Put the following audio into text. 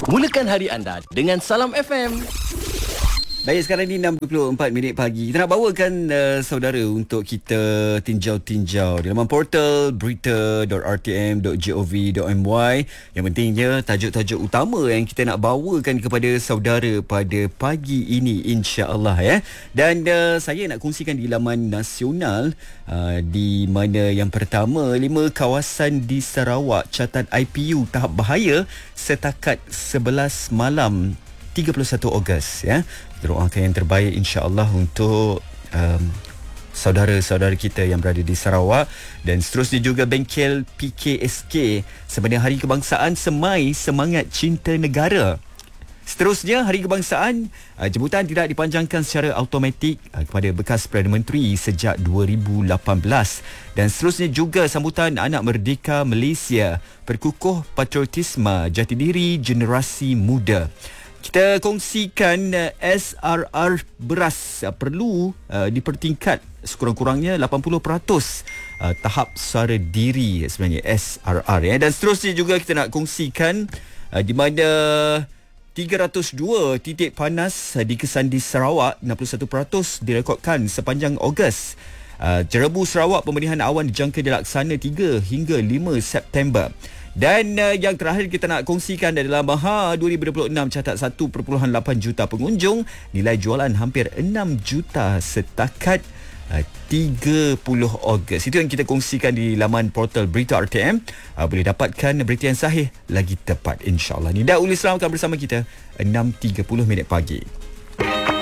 Mulakan hari anda dengan Salam FM. Baik, sekarang ni 6.24 minit pagi. Kita nak bawakan saudara untuk kita tinjau-tinjau di laman portal berita.rtm.gov.my. Yang pentingnya tajuk-tajuk utama yang kita nak bawakan kepada saudara pada pagi ini, insya-Allah ya. Dan saya nak kongsikan di laman nasional di mana yang pertama, 5 kawasan di Sarawak catat IPU tahap bahaya setakat 11 malam 31 Ogos ya. Kita doakan yang terbaik insya-Allah untuk saudara-saudara kita yang berada di Sarawak. Dan seterusnya juga bengkel PKSK sebenarnya Hari Kebangsaan semai semangat cinta negara. Seterusnya Hari Kebangsaan, jemputan tidak dipanjangkan secara automatik kepada bekas Perdana Menteri sejak 2018. Dan seterusnya juga sambutan Anak Merdeka Malaysia, perkukuh patriotisme jati diri generasi muda. Kita kongsikan SRR beras perlu dipertingkat sekurang-kurangnya 80% tahap suara diri sebenarnya SRR ya. Dan seterusnya juga kita nak kongsikan di mana 302 titik panas dikesan di Sarawak, 61% direkodkan sepanjang Ogos. Jerebu Sarawak pemberian awan dijangka dilaksana 3 hingga 5 September. Dan yang terakhir kita nak kongsikan adalah Maha 2026 catat 1.8 juta pengunjung, nilai jualan hampir 6 juta setakat 30 Ogos. Itu yang kita kongsikan di laman portal Berita RTM. Boleh dapatkan berita yang sahih lagi tepat insya-Allah. Nida Ul Islam akan bersama kita 6.30 minit pagi.